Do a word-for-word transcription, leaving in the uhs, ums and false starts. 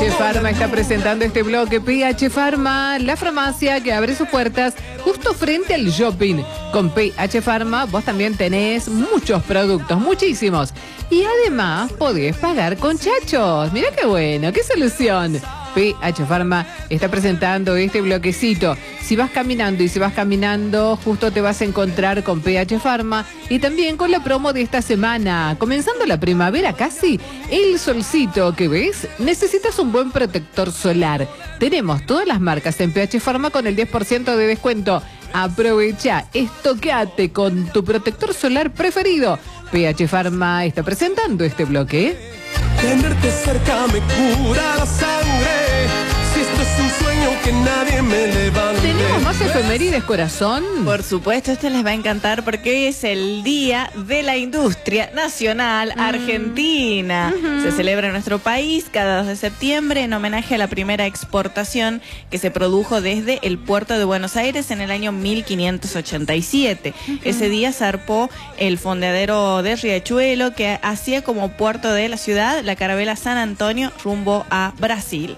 H Pharma está presentando este bloque. P H Pharma, la farmacia que abre sus puertas justo frente al shopping. Con P H Pharma vos también tenés muchos productos, muchísimos. Y además podés pagar con chachos. Mirá qué bueno, qué solución. P H Pharma está presentando este bloquecito. Si vas caminando y si vas caminando, justo te vas a encontrar con P H Pharma y también con la promo de esta semana. Comenzando la primavera casi, el solcito que ves, necesitas un buen protector solar. Tenemos todas las marcas en P H Pharma con el diez por ciento de descuento. Aprovecha, estoqueate con tu protector solar preferido. P H Pharma está presentando este bloque. Tenerte cerca me cura la sangre. Si esto es un sueño que nadie me levante. ¿Tenemos más efemérides, corazón? Por supuesto, esto les va a encantar porque hoy es el Día de la Industria Nacional Argentina. Uh-huh. Se celebra en nuestro país cada dos de septiembre en homenaje a la primera exportación que se produjo desde el puerto de Buenos Aires en el año mil quinientos ochenta y siete. Uh-huh. Ese día zarpó el fondeadero de Riachuelo que hacía como puerto de la ciudad la carabela San Antonio rumbo a Brasil.